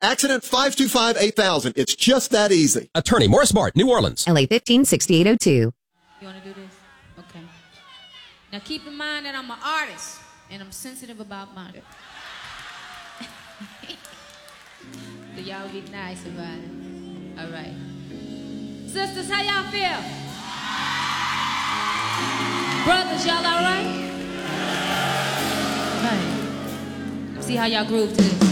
Accident 525-8000. It's just that easy. Attorney Morris Mart, New Orleans. LA 156802. You want to do this? Okay. Now keep in mind that I'm an artist and I'm sensitive about murder. So y'all be nice about it. All right. Sisters, how y'all feel? Brothers, y'all all right? All right. See how y'all groove to this.